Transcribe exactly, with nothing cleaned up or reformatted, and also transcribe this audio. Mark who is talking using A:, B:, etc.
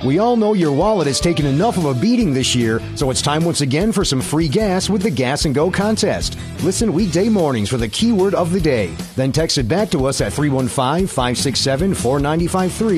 A: We all know your wallet has taken enough of a beating this year, so it's time once again for some free gas with the Gas and Go contest. Listen weekday mornings for the keyword of the day. Then text it back to us at three one five, five six seven, four nine five three.